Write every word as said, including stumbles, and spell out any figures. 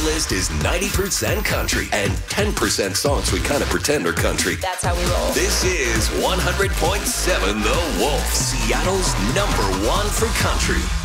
playlist is ninety percent country and ten percent songs we kind of pretend are country. That's how we roll. This is one hundred point seven The Wolf, Seattle's number one for country.